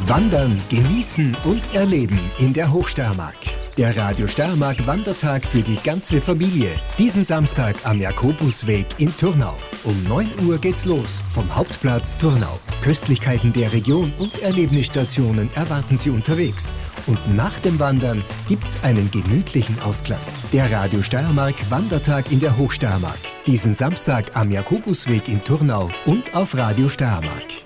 Wandern, genießen und erleben in der Hochsteiermark. Der Radio Steiermark Wandertag für die ganze Familie. Diesen Samstag am Jakobusweg in Turnau. Um 9 Uhr geht's los vom Hauptplatz Turnau. Köstlichkeiten der Region und Erlebnisstationen erwarten Sie unterwegs. Und nach dem Wandern gibt's einen gemütlichen Ausklang. Der Radio Steiermark Wandertag in der Hochsteiermark. Diesen Samstag am Jakobusweg in Turnau und auf Radio Steiermark.